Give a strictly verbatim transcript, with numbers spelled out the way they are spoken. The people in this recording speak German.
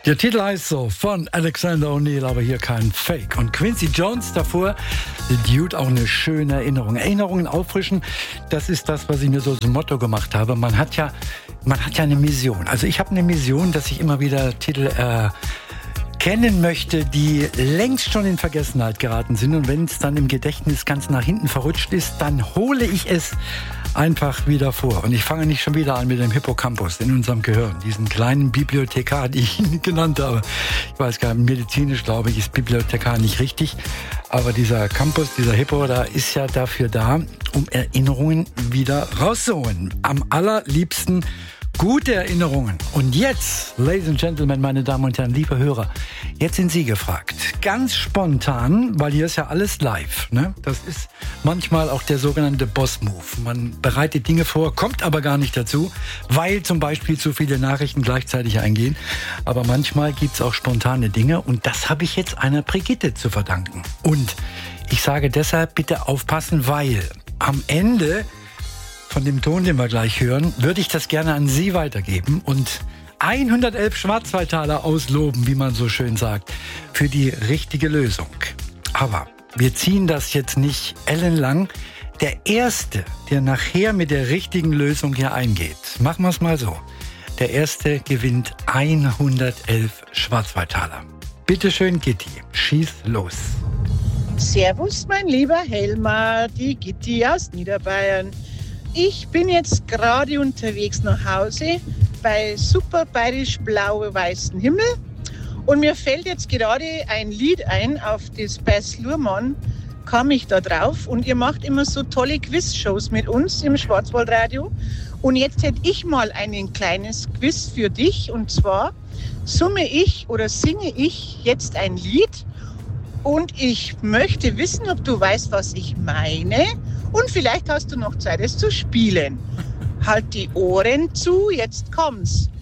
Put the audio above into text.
Der Titel heißt so, von Alexander O'Neal, aber hier kein Fake. Und Quincy Jones davor, The Dude, auch eine schöne Erinnerung. Erinnerungen auffrischen, das ist das, was ich mir so zum Motto gemacht habe. Man hat ja, man hat ja eine Mission. Also ich habe eine Mission, dass ich immer wieder Titel äh, kennen möchte, die längst schon in Vergessenheit geraten sind. Und wenn es dann im Gedächtnis ganz nach hinten verrutscht ist, dann hole ich es einfach wieder vor. Und ich fange nicht schon wieder an mit dem Hippocampus in unserem Gehirn, diesen kleinen Bibliothekar, die ich Ihnen genannt habe. Ich weiß gar nicht, medizinisch glaube ich, ist Bibliothekar nicht richtig. Aber dieser Campus, dieser Hippo, da ist ja dafür da, um Erinnerungen wieder rauszuholen. Am allerliebsten gute Erinnerungen. Und jetzt, Ladies and Gentlemen, meine Damen und Herren, liebe Hörer, jetzt sind Sie gefragt. Ganz spontan, weil hier ist ja alles live, ne? Das ist manchmal auch der sogenannte Boss-Move. Man bereitet Dinge vor, kommt aber gar nicht dazu, weil zum Beispiel zu viele Nachrichten gleichzeitig eingehen. Aber manchmal gibt es auch spontane Dinge und das habe ich jetzt einer Brigitte zu verdanken. Und ich sage deshalb bitte aufpassen, weil am Ende von dem Ton, den wir gleich hören, würde ich das gerne an Sie weitergeben und hundertelf Schwarzwaldtaler ausloben, wie man so schön sagt, für die richtige Lösung. Aber wir ziehen das jetzt nicht ellenlang. Der Erste, der nachher mit der richtigen Lösung hier eingeht, machen wir es mal so. Der Erste gewinnt hundertelf Schwarzwaldtaler. Bitte schön, Gitti, schieß los. Servus, mein lieber Helmer, die Gitti aus Niederbayern. Ich bin jetzt gerade unterwegs nach Hause bei super bayerisch blau-weißen Himmel und mir fällt jetzt gerade ein Lied ein, auf das Bess Luhrmann kam ich da drauf und ihr macht immer so tolle Quizshows mit uns im Schwarzwaldradio und jetzt hätte ich mal ein kleines Quiz für dich und zwar summe ich oder singe ich jetzt ein Lied und ich möchte wissen, ob du weißt, was ich meine. Und vielleicht hast du noch Zeit, es zu spielen. Halt die Ohren zu, jetzt kommt's.